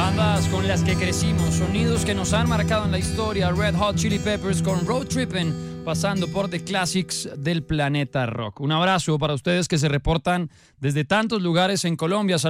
bandas con las que crecimos, sonidos que nos han marcado en la historia. Red Hot Chili Peppers con Road Trippin', pasando por The Classics del planeta rock. Un abrazo para ustedes que se reportan desde tantos lugares en Colombia.